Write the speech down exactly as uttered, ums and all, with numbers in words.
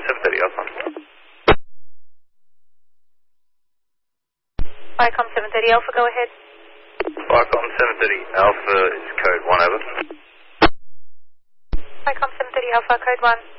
seven thirty Alpha. Viacom seven thirty Alpha, go ahead. Viacom seven thirty Alpha is code one, over. Viacom seven thirty Alpha, code one.